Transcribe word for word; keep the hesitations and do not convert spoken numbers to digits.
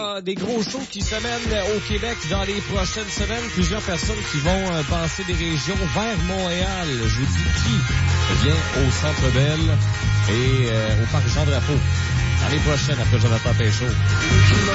Des gros shows qui s'amènent au Québec dans les prochaines semaines. Plusieurs personnes qui vont euh, passer des régions vers Montréal. Je vous dis qui? Eh bien, au Centre Bell et euh, au Parc Jean-Drapeau. Dans les prochaines, après Jonathan Péchaud.